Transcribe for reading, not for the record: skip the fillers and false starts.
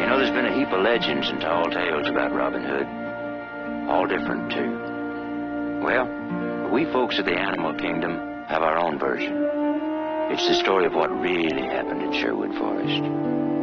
know, there's been a heap of legends and tall tales about Robin Hood. All different, too. Well, we folks of the animal kingdom have our own version. It's the story of what really happened in Sherwood Forest.